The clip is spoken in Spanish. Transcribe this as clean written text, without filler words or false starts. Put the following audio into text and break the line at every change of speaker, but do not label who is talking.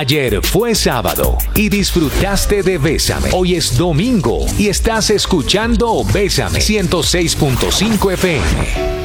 Ayer fue sábado y disfrutaste de Bésame. Hoy es domingo y estás escuchando Bésame 106.5 FM.